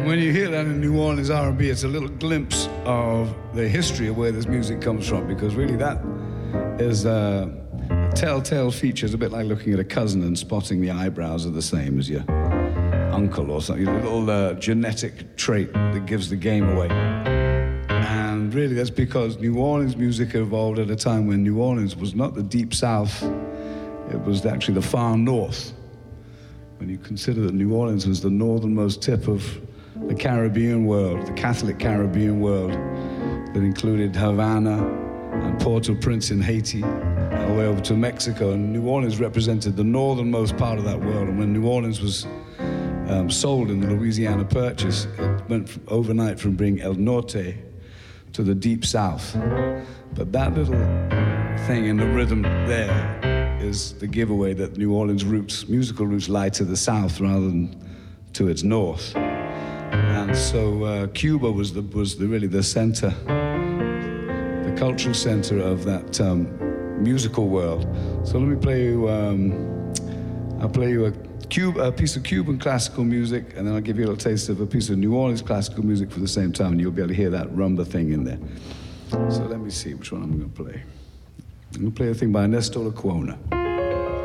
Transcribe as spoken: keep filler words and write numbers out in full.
When you hear that in New Orleans R and B, it's a little glimpse of the history of where this music comes from, because really that is uh, a telltale feature. It's a bit like looking at a cousin and spotting the eyebrows are the same as your uncle or something, a little uh, genetic trait that gives the game away. And really that's because New Orleans music evolved at a time when New Orleans was not the deep south, it was actually the far north. When you consider that New Orleans was the northernmost tip of the Caribbean world, the Catholic Caribbean world, that included Havana and Port-au-Prince in Haiti, all the way over to Mexico. And New Orleans represented the northernmost part of that world. And when New Orleans was um, sold in the Louisiana Purchase, it went from, overnight from being El Norte to the Deep South. But that little thing in the rhythm there is the giveaway that New Orleans' roots, musical roots, lie to the south rather than to its north. And so uh, Cuba was the was the, really the center, the cultural center of that um, musical world. So let me play you. Um, I'll play you a, Cuba, a piece of Cuban classical music, and then I'll give you a little taste of a piece of New Orleans classical music for the same time, and you'll be able to hear that rumba thing in there. So let me see which one I'm going to play. I'm going to play a thing by Ernesto Lecuona.